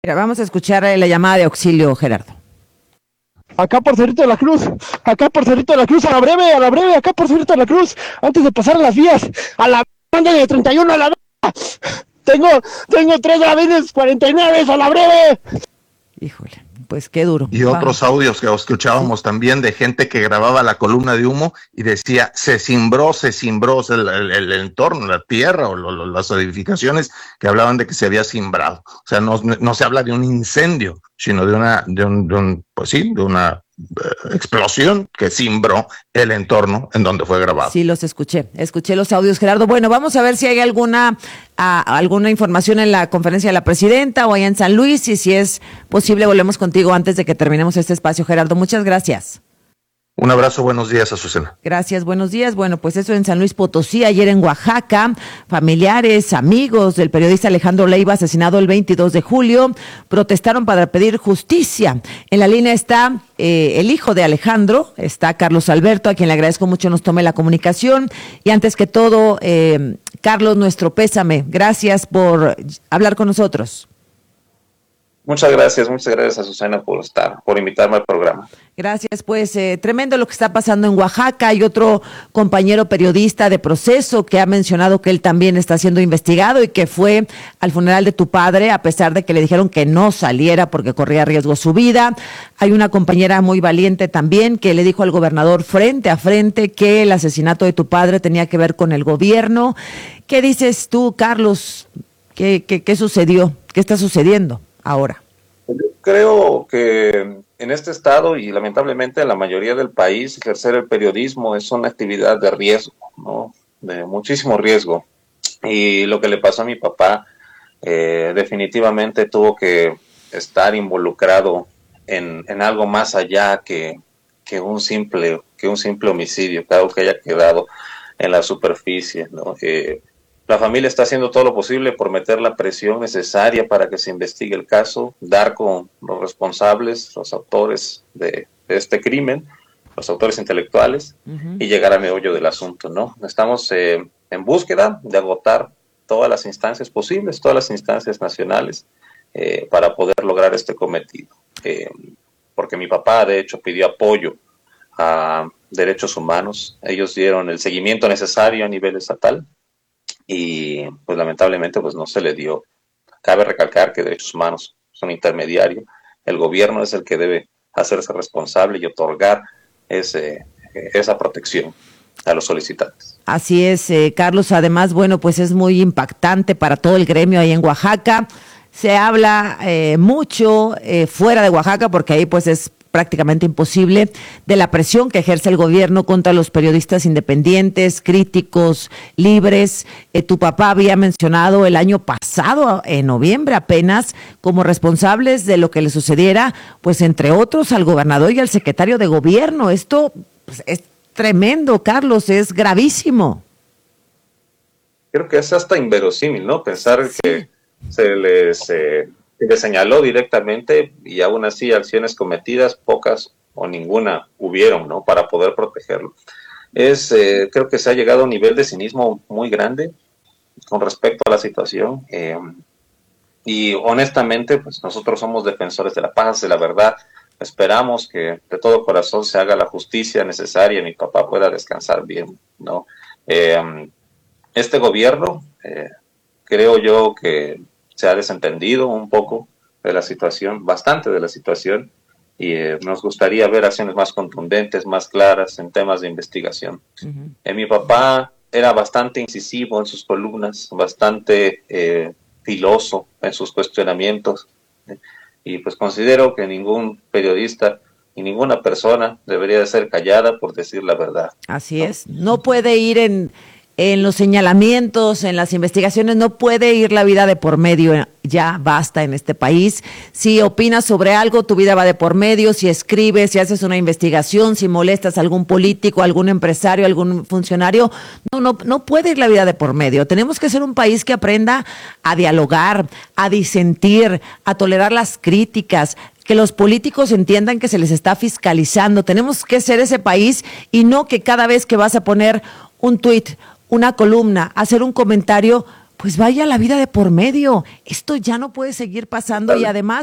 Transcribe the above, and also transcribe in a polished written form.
Mira, vamos a escuchar la llamada de auxilio, Gerardo. Acá por Cerrito de la Cruz, a la breve, acá por Cerrito de la Cruz, antes de pasar a las vías, a la banda de 31 a la tengo 3 gravines 49 a la breve. Híjole, pues qué duro. Y otros audios que escuchábamos también de gente que grababa la columna de humo y decía, se cimbró el entorno, la tierra o las edificaciones que hablaban de que se había cimbrado. O sea, no se habla de un incendio, sino de una explosión que cimbró el entorno en donde fue grabado. Sí, escuché los audios, Gerardo. Bueno, vamos a ver si hay alguna información en la conferencia de la presidenta o allá en San Luis, y si es posible volvemos contigo antes de que terminemos este espacio, Gerardo. Muchas gracias. Un abrazo, buenos días, Azucena. Gracias, buenos días. Bueno, pues eso en San Luis Potosí. Ayer en Oaxaca, familiares, amigos del periodista Alejandro Leiva, asesinado el 22 de julio, protestaron para pedir justicia. En la línea está el hijo de Alejandro, está Carlos Alberto, a quien le agradezco mucho nos tome la comunicación. Y antes que todo, Carlos, nuestro pésame. Gracias por hablar con nosotros. Muchas gracias, Azucena, por invitarme al programa. Gracias, pues tremendo lo que está pasando en Oaxaca. Hay otro compañero periodista de Proceso que ha mencionado que él también está siendo investigado y que fue al funeral de tu padre, a pesar de que le dijeron que no saliera porque corría riesgo su vida. Hay una compañera muy valiente también que le dijo al gobernador frente a frente que el asesinato de tu padre tenía que ver con el gobierno. ¿Qué dices tú, Carlos? ¿Qué sucedió? ¿Qué está sucediendo ahora? Yo creo que en este estado y lamentablemente en la mayoría del país ejercer el periodismo es una actividad de riesgo, ¿no? De muchísimo riesgo. Y lo que le pasó a mi papá definitivamente tuvo que estar involucrado en algo más allá que un simple homicidio, que algo que haya quedado en la superficie, ¿no? La familia está haciendo todo lo posible por meter la presión necesaria para que se investigue el caso, dar con los responsables, los autores de este crimen, los autores intelectuales, y llegar al meollo del asunto, ¿no? Estamos en búsqueda de agotar todas las instancias posibles, todas las instancias nacionales, para poder lograr este cometido. Porque mi papá, de hecho, pidió apoyo a derechos humanos. Ellos dieron el seguimiento necesario a nivel estatal, y pues lamentablemente pues no se le dio. Cabe recalcar que derechos humanos son intermediarios, el gobierno es el que debe hacerse responsable y otorgar esa protección a los solicitantes. Así es, Carlos. Además, bueno, pues es muy impactante para todo el gremio ahí en Oaxaca. Se habla mucho fuera de Oaxaca, porque ahí pues es prácticamente imposible, de la presión que ejerce el gobierno contra los periodistas independientes, críticos, libres. Tu papá había mencionado el año pasado, en noviembre apenas, como responsables de lo que le sucediera, pues entre otros al gobernador y al secretario de gobierno. Esto pues, es tremendo, Carlos, es gravísimo. Creo que es hasta inverosímil, ¿no? Pensar que se le señaló directamente y aún así acciones cometidas, pocas o ninguna hubieron, ¿no? Para poder protegerlo. Creo que se ha llegado a un nivel de cinismo muy grande con respecto a la situación, y honestamente, pues nosotros somos defensores de la paz, de la verdad. Esperamos que de todo corazón se haga la justicia necesaria y mi papá pueda descansar bien, ¿no? Este gobierno, creo yo que se ha desentendido un poco de la situación, bastante de la situación, y nos gustaría ver acciones más contundentes, más claras en temas de investigación. Mi papá era bastante incisivo en sus columnas, bastante filoso en sus cuestionamientos, y pues considero que ningún periodista y ninguna persona debería de ser callada por decir la verdad. Así es, no puede ir en los señalamientos, en las investigaciones, no puede ir la vida de por medio, ya basta en este país. Si opinas sobre algo, tu vida va de por medio, si escribes, si haces una investigación, si molestas a algún político, algún empresario, algún funcionario, no puede ir la vida de por medio. Tenemos que ser un país que aprenda a dialogar, a disentir, a tolerar las críticas, que los políticos entiendan que se les está fiscalizando. Tenemos que ser ese país y no que cada vez que vas a poner un tuit, una columna, hacer un comentario, pues vaya la vida de por medio. Esto ya no puede seguir pasando y además